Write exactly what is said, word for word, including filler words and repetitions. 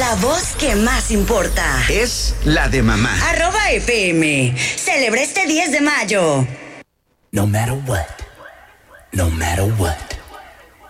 La voz que más importa es la de mamá. Arroba F M. Celebra este diez de mayo. No matter what. No matter what.